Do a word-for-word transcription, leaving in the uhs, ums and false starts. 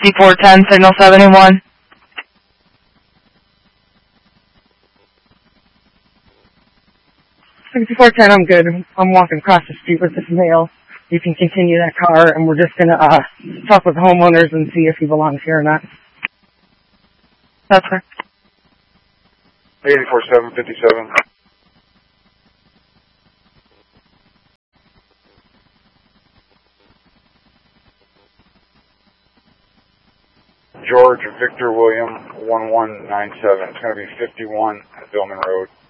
fifty-four ten, signal seventy-one. fifty-four ten, I'm good. I'm walking across the street with this male. You can continue that car, and we're just going to uh, talk with homeowners and see if he belongs here or not. That's correct. eighty-four seven fifty-seven. George Victor William one one nine seven. It's going to be fifty-one at Billman Road.